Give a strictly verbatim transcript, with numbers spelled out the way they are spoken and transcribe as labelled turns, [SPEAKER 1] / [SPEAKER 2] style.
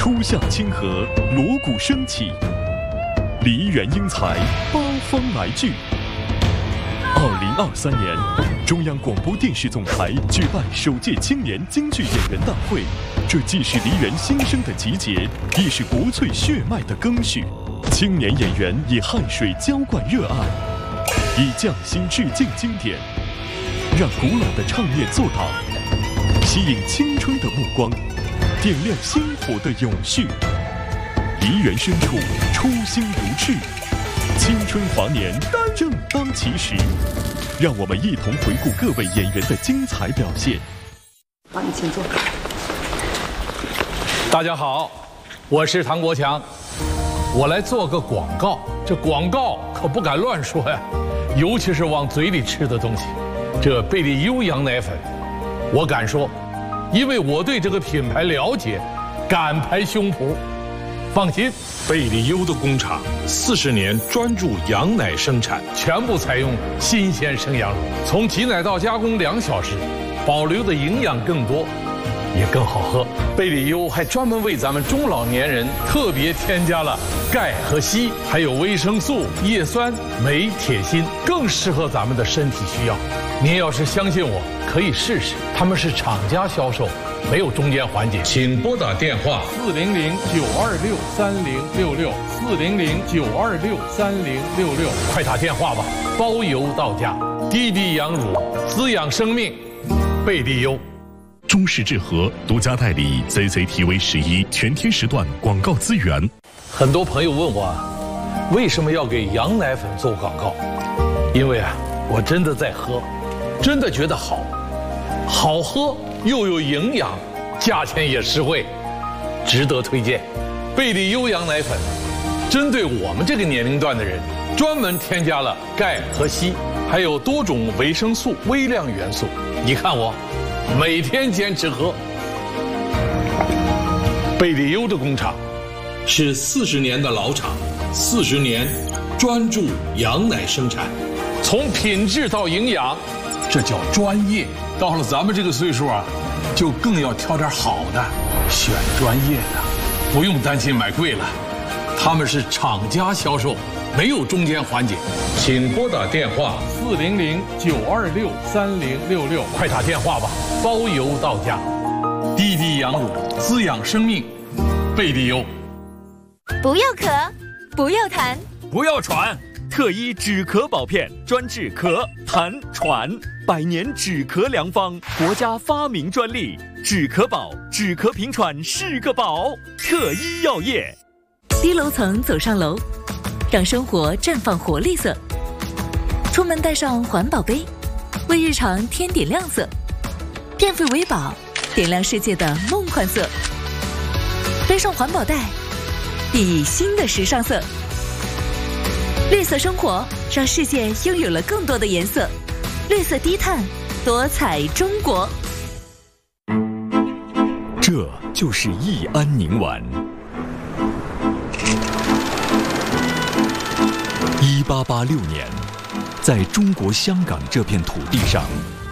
[SPEAKER 1] 初夏清河，锣鼓升起，梨园英才八方来聚。二零二三年，中央广播电视总台举办首届青年京剧演员大会，这既是梨园新生的集结，亦是国粹血脉的更续。青年演员以汗水浇灌热爱，以匠心致敬经典，让古老的唱念作党，吸引青春的目光，点亮星火的永续。梨园深处，初心如赤，青春华年正当其时。让我们一同回顾各位演员的精彩表现。
[SPEAKER 2] 好，你请坐。
[SPEAKER 3] 大家好，我是唐国强，我来做个广告。这广告可不敢乱说呀，尤其是往嘴里吃的东西。这贝利优羊奶粉，我敢说，因为我对这个品牌了解，敢拍胸脯。放心，
[SPEAKER 4] 贝利优的工厂四十年专注羊奶生产，
[SPEAKER 3] 全部采用新鲜生羊乳，从挤奶到加工两小时，保留的营养更多，也更好喝。贝利优还专门为咱们中老年人特别添加了钙和硒，还有维生素、叶酸、镁、铁、锌，更适合咱们的身体需要。您要是相信我，可以试试，他们是厂家销售，没有中间环节。
[SPEAKER 4] 请拨打电话
[SPEAKER 3] 四零零九二六三零六六四零零九二六三零六六，快打电话吧，包邮到家。滴滴羊乳，滋养生命，贝利优。
[SPEAKER 1] 中视智和独家代理 C C T V 十一全天时段广告资源。
[SPEAKER 3] 很多朋友问我，为什么要给羊奶粉做广告？因为啊，我真的在喝，真的觉得好，好喝又有营养，价钱也实惠，值得推荐。贝利优羊奶粉，针对我们这个年龄段的人，专门添加了钙和硒，还有多种维生素、微量元素。你看我，每天坚持喝。贝利优的工厂
[SPEAKER 4] 是四十年的老厂，四十年专注羊奶生产，
[SPEAKER 3] 从品质到营养，这叫专业。到了咱们这个岁数啊，就更要挑点好的，选专业的，不用担心买贵了。他们是厂家销售，没有中间环节。
[SPEAKER 4] 请拨打电话
[SPEAKER 3] 四零零九二六三零六六，快打电话吧，包邮到家。滴滴羊乳，滋养生命，贝利优。
[SPEAKER 5] 不要咳，不要痰，
[SPEAKER 6] 不要喘。特一止咳宝片，专治咳、痰、喘，百年止咳良方，国家发明专利。止咳宝，止咳平喘是个宝。特一药业。
[SPEAKER 7] 低楼层走上楼，让生活绽放活力色。出门带上环保杯，为日常添点亮色。电费为宝，点亮世界的梦幻色。背上环保袋，熠熠新的时尚色。绿色生活，让世界拥有了更多的颜色。绿色低碳，多彩中国。
[SPEAKER 1] 这就是益安宁丸。一八八六年，在中国香港这片土地上，